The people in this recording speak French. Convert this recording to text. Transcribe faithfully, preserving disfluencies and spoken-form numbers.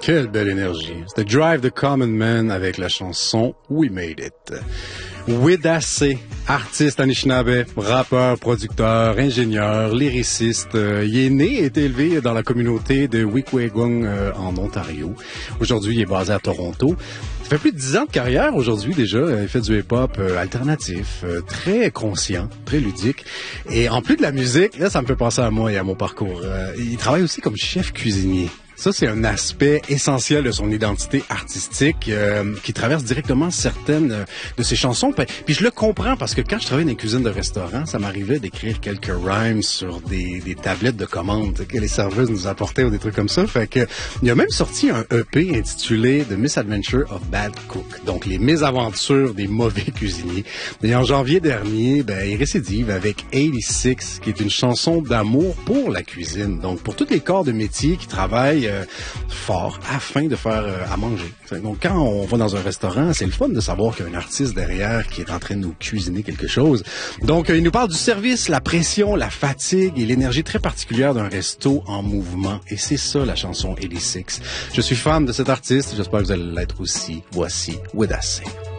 Quelle belle énergie. C'était Drive the Common Man avec la chanson We Made It. Wedase, artiste Anishinaabe, rappeur, producteur, ingénieur, lyriciste. Euh, il est né et été élevé dans la communauté de Wigwegong euh, en Ontario. Aujourd'hui, il est basé à Toronto. Ça fait plus de dix ans de carrière aujourd'hui déjà. Il fait du hip-hop euh, alternatif, euh, très conscient, très ludique. Et en plus de la musique, là, ça me fait penser à moi et à mon parcours. Euh, il travaille aussi comme chef cuisinier. Ça, c'est un aspect essentiel de son identité artistique euh, qui traverse directement certaines euh, de ses chansons. Puis je le comprends parce que quand je travaillais dans les cuisines de restaurants, ça m'arrivait d'écrire quelques rhymes sur des, des tablettes de commandes que les serveuses nous apportaient ou des trucs comme ça. Fait que il a même sorti un E P intitulé The Misadventure of Bad Cook, donc les mésaventures des mauvais cuisiniers. Et en janvier dernier, ben, il récidive avec quatre-vingt-six, qui est une chanson d'amour pour la cuisine. Donc pour tous les corps de métier qui travaillent Euh, fort afin de faire euh, à manger. Donc quand on va dans un restaurant, c'est le fun de savoir qu'il y a un artiste derrière qui est en train de nous cuisiner quelque chose. Donc euh, il nous parle du service, la pression, la fatigue et l'énergie très particulière d'un resto en mouvement. Et c'est ça la chanson quatre-vingt-six. Je suis fan de cet artiste, j'espère que vous allez l'être aussi. Voici Wedase.